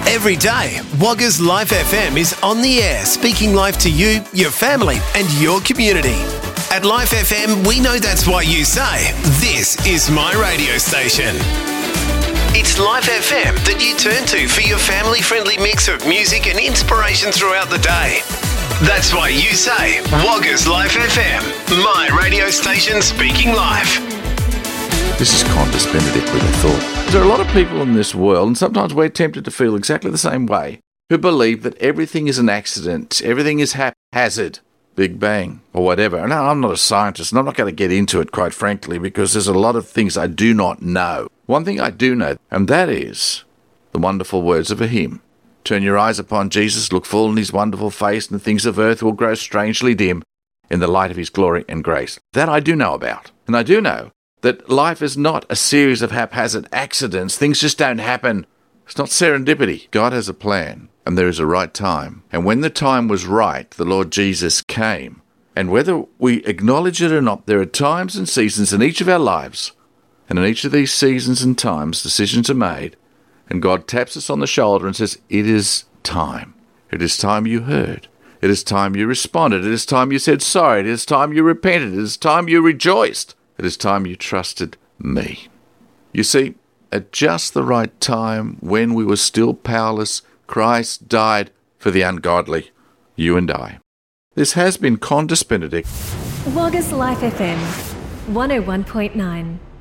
Every day, Wagga's Life FM is on the air, speaking life to you, your family, and your community. At Life FM, we know that's why you say, this is my radio station. It's Life FM that you turn to for your family-friendly mix of music and inspiration throughout the day. That's why you say, Wagga's Life FM, my radio station speaking life. This is Qantas Benedict with a thought. There are a lot of people in this world, and sometimes we're tempted to feel exactly the same way, who believe that everything is an accident, everything is haphazard, Big Bang, or whatever. And I'm not a scientist, and I'm not going to get into it, quite frankly, because there's a lot of things I do not know. One thing I do know, and that is the wonderful words of a hymn. Turn your eyes upon Jesus, look full in his wonderful face, and the things of earth will grow strangely dim in the light of his glory and grace. That I do know about. And I do know that life is not a series of haphazard accidents. Things just don't happen. It's not serendipity. God has a plan, and there is a right time. And when the time was right, the Lord Jesus came. And whether we acknowledge it or not, there are times and seasons in each of our lives. And in each of these seasons and times, decisions are made. And God taps us on the shoulder and says, it is time. It is time you heard. It is time you responded. It is time you said sorry. It is time you repented. It is time you rejoiced. It is time you trusted me. You see, at just the right time, when we were still powerless, Christ died for the ungodly, you and I. This has been Qantas Benedict. Wagga's Life FM 101.9.